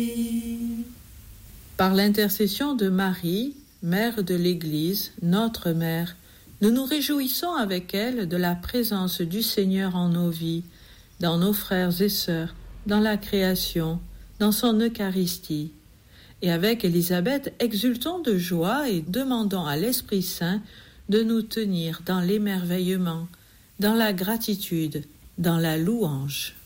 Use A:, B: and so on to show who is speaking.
A: Par l'intercession de Marie, Mère de l'Église, notre Mère, nous nous réjouissons avec elle de la présence du Seigneur en nos vies, dans nos frères et sœurs, dans la création, dans son Eucharistie. Et avec Élisabeth, exultons de joie et demandons à l'Esprit Saint de nous tenir dans l'émerveillement, dans la gratitude, dans la louange.